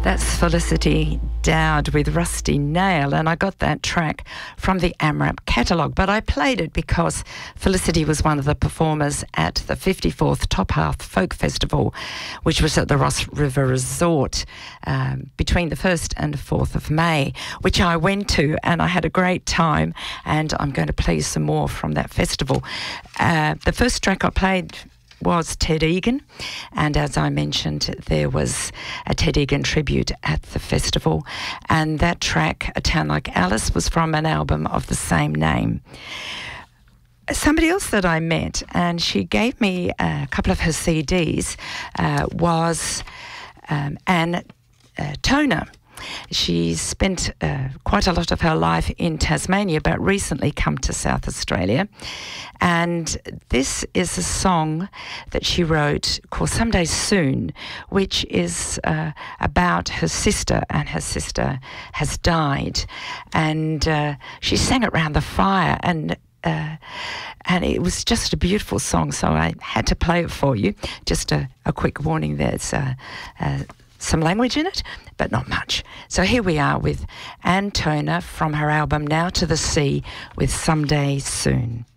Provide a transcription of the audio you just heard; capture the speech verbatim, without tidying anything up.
That's Felicity Dowd with Rusty Nail, and I got that track from the AMRAP catalogue, but I played it because Felicity was one of the performers at the fifty-fourth Top Half Folk Festival, which was at the Ross River Resort um, between the first and fourth of May, which I went to, and I had a great time, and I'm going to play some more from that festival. Uh, the first track I played was Ted Egan, and as I mentioned, there was a Ted Egan tribute at the festival, and that track, A Town Like Alice, was from an album of the same name. Somebody else that I met, and she gave me a couple of her C Ds, uh, was um, Anne uh, Toner. She spent uh, quite a lot of her life in Tasmania, but recently come to South Australia. And this is a song that she wrote called Someday Soon, which is uh, about her sister, and her sister has died. And uh, she sang it round the fire, and Uh, and it was just a beautiful song, so I had to play it for you. Just a, a quick warning, there's uh, uh, some language in it, but not much. So here we are with Anne Toner from her album Now to the Sea with Someday Soon.